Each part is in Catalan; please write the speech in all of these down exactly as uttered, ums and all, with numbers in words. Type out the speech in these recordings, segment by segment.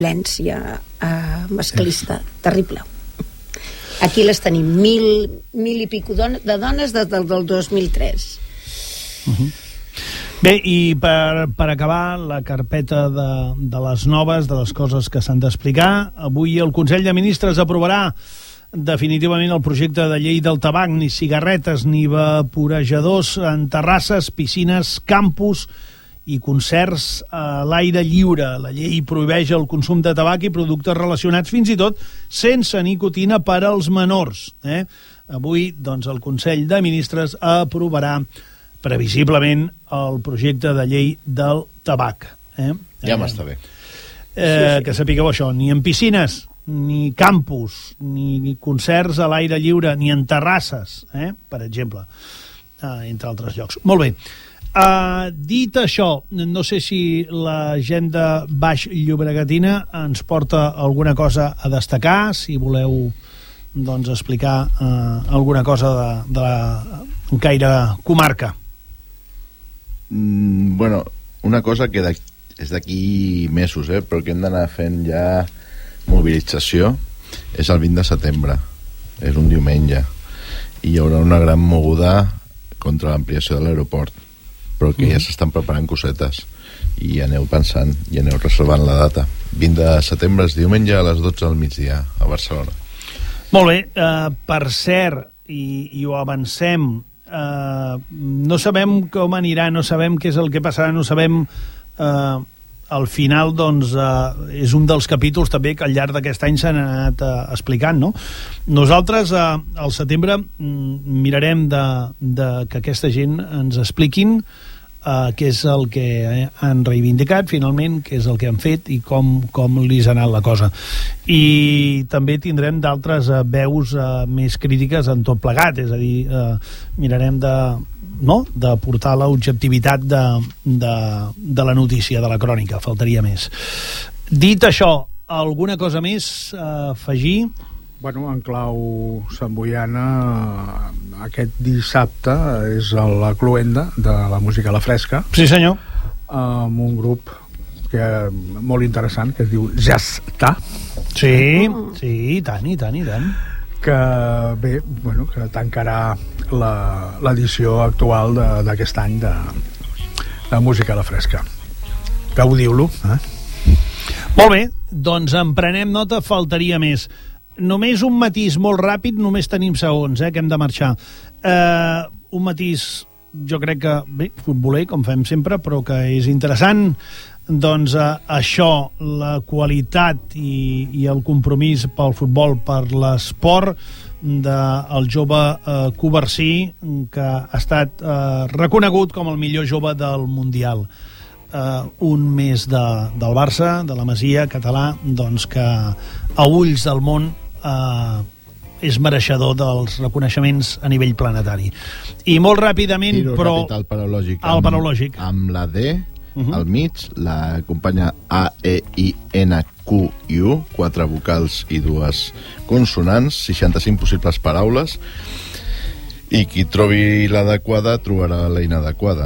violència eh, masclista terrible. Aquí les tenim, mil, mil i pico don- de dones des del, del dos mil tres. Uh-huh. Bé, i per, per acabar la carpeta de, de les noves, de les coses que s'han d'explicar, avui el Consell de Ministres aprovarà definitivament el projecte de llei del tabac, ni cigarretes ni vaporejadors en terrasses, piscines, campus i concerts a l'aire lliure. La llei prohibeix el consum de tabac i productes relacionats, fins i tot sense nicotina per als menors. Eh? Avui, doncs, el Consell de Ministres aprovarà previsiblement el projecte de llei del tabac. Eh? Ja m'està bé. Eh, que sapigueu això, ni en piscines, ni campus, ni concerts a l'aire lliure, ni en terrasses, eh? per exemple, eh, entre altres llocs. Molt bé. Uh, dit això, no sé si l'agenda Baix Llobregatina ens porta alguna cosa a destacar, si voleu doncs, explicar uh, alguna cosa de, de la encaire comarca. Mm, bueno, una cosa que és d'aquí mesos, eh, però que hem d'anar fent ja mobilització, és el vint de setembre. És un diumenge. I hi haurà una gran moguda contra l'ampliació de l'aeroport, però que mm. ja s'estan preparant cosetes. I aneu pensant, i aneu reservant la data. vint de setembre és diumenge a les dotze del migdia, a Barcelona. Molt bé. Uh, per cert, i, i ho avancem, Uh, no sabem com anirà, no sabem què és el que passarà, no sabem uh, al final, doncs uh, és un dels capítols també que al llarg d'aquest any s'han anat uh, explicant, no? Nosaltres uh, al setembre mm, mirarem de, de que aquesta gent ens expliquin uh, què és el que han reivindicat finalment, què és el que han fet i com, com li ha anat la cosa. I també tindrem d'altres uh, veus uh, més crítiques en tot plegat, és a dir, uh, mirarem de, no? de portar l'objectivitat de, de, de la notícia, de la crònica, faltaria més. Dit això, alguna cosa més a afegir? Bueno, en clau samboiana, aquest dissabte és la cloenda de la música a la fresca. Sí, senyor. Amb un grup que molt interessant, que es diu Jazz-Ta. Sí, sí, i tant, i tant, i tant. Que, bé, bueno, que tancarà l'edició actual d'aquest any de, de música a la fresca. Gaudiu-lo, eh? Molt bé, doncs en prenem nota, faltaria més. Només un matís molt ràpid, només tenim segons, eh, que hem de marxar. Eh, un matís, jo crec que, bé, futboler, com fem sempre, però que és interessant. Doncs eh, això, la qualitat i, i el compromís pel futbol, per l'esport del jove eh, Covarsí, que ha estat eh, reconegut com el millor jove del Mundial. Uh, un més de, del Barça, de la Masia, català, doncs que a ulls del món uh, és mereixedor dels reconeixements a nivell planetari. I molt ràpidament, Tiro però... ràpid al paraulògic. Al amb, paraulògic. Amb la D, uh-huh. al mig, la companya A, E, I, N, Q i U, quatre vocals i dues consonants, seixanta-cinc possibles paraules, i qui trobi l'adequada trobarà la inadequada.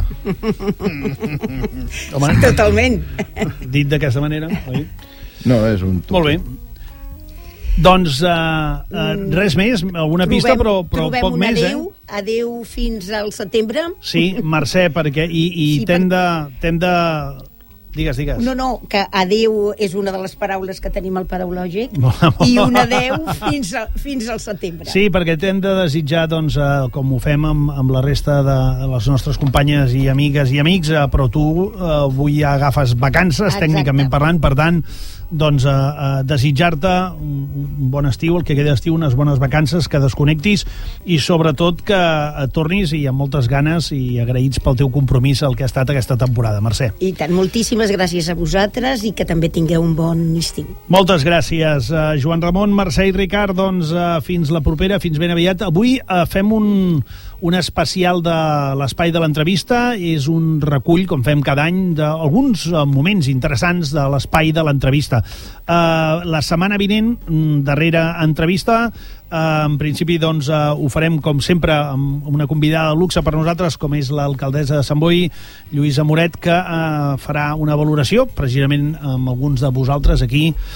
Home, totalment. Dit d'aquesta manera, oi? No, és un... Tuc. Molt bé. Doncs uh, uh, res més, alguna Trobem, pista, però, però trobem poc un més, adeu, eh? Adeu fins al setembre. Sí, Mercè, perquè... I, i Sí, t'hem per... de... T'hem de... Digues, digues. No, no, que adeu és una de les paraules que tenim al paraulògic Molt i un adeu fins, a, fins al setembre. Sí, perquè t'hem de desitjar, doncs, eh, com ho fem amb, amb la resta de les nostres companyes i amigues i amics, eh, però tu eh, avui ja agafes vacances, Exacte. Tècnicament parlant, per tant, doncs, eh, eh, desitjar-te un, un bon estiu, el que queda d'estiu, unes bones vacances, que desconnectis i, sobretot, que et tornis i amb moltes ganes i agraïts pel teu compromís el que ha estat aquesta temporada. Mercè. I tant, moltíssimes gràcies a vosaltres i que també tingueu un bon estiu. Moltes gràcies, uh, Joan Ramon, Mercè i Ricard. Doncs uh, fins la propera, fins ben aviat. Avui uh, fem un, un especial de l'Espai de l'Entrevista. És un recull, com fem cada any, d'alguns uh, moments interessants de l'Espai de l'Entrevista. Uh, la setmana vinent, darrera entrevista, Uh, en principi, doncs, uh, ho farem, com sempre, amb una convidada de luxe per nosaltres, com és l'alcaldessa de Sant Boi, Lluïsa Moret, que uh, farà una valoració, precisament amb alguns de vosaltres aquí,